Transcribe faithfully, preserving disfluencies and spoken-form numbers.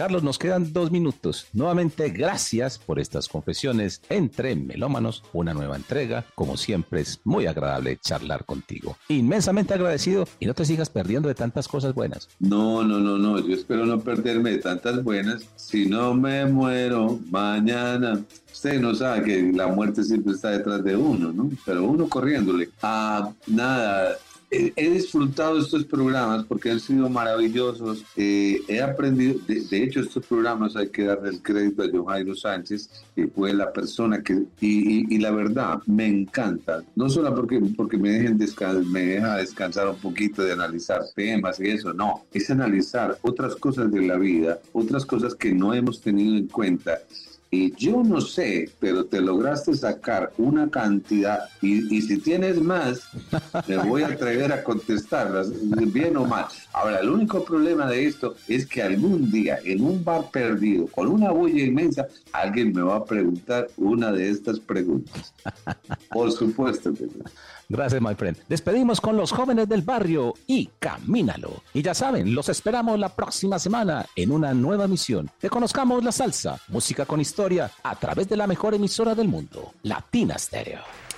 Carlos, nos quedan dos minutos. Nuevamente, gracias por estas confesiones entre melómanos, una nueva entrega. Como siempre, es muy agradable charlar contigo. Inmensamente agradecido y no te sigas perdiendo de tantas cosas buenas. No, no, no, no, yo espero no perderme de tantas buenas. Si no me muero mañana, usted no sabe que la muerte siempre está detrás de uno, ¿no? Pero uno corriéndole. Ah, nada. He disfrutado estos programas porque han sido maravillosos. Eh, he aprendido, de, de hecho, estos programas hay que darle el crédito a John Jairo Sánchez, que fue la persona que, y, y, y la verdad, me encanta. No solo porque, porque me, dejen descan- me deja descansar un poquito de analizar temas y eso, no. Es analizar otras cosas de la vida, otras cosas que no hemos tenido en cuenta. Y yo no sé, pero te lograste sacar una cantidad, y, y si tienes más, me voy a atrever a contestarlas, bien o mal. Ahora, el único problema de esto es que algún día, en un bar perdido, con una bulla inmensa, alguien me va a preguntar una de estas preguntas. Por supuesto que no. Gracias, my friend. Despedimos con los jóvenes del barrio y camínalo. Y ya saben, los esperamos la próxima semana en una nueva misión de Conozcamos la Salsa, música con historia, a través de la mejor emisora del mundo, Latina Stereo.